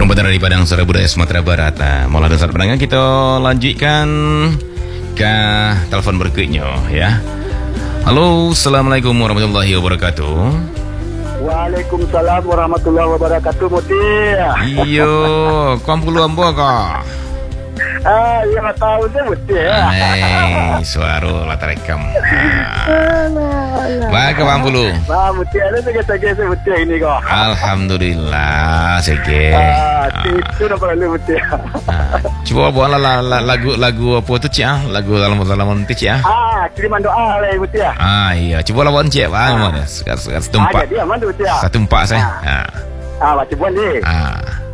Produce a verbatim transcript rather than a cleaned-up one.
Yang berada di Padang Suara Budaya Sumatera Barat. Nah, malah dasar pendengar, kita lanjutkan ke telepon berikutnya ya. Halo, Assalamualaikum warahmatullahi wabarakatuh. Waalaikumsalam warahmatullahi wabarakatuh, Muti. Iyo, kau puluh ambo kah? Ah, ya tahu je Muti. Eh, suara lah terekam. Baik, kau puluh. Wah, Muti ada segi-segi se Muti ini kau. Alhamdulillah, segi. Ah, itu dah perlu Muti. Cuba buat lah lagu-lagu apa tu, Cik ah? Lagu dalam dalam nanti, Cik ah? Ah, kiriman doa lah Muti. Ah, iya. Cuba lawan Cik, bang. Mana? Sekarang satu empat. Ah, jadi aman tu Muti. Satu empat saya. Ah, ah, baca buan ni. ah.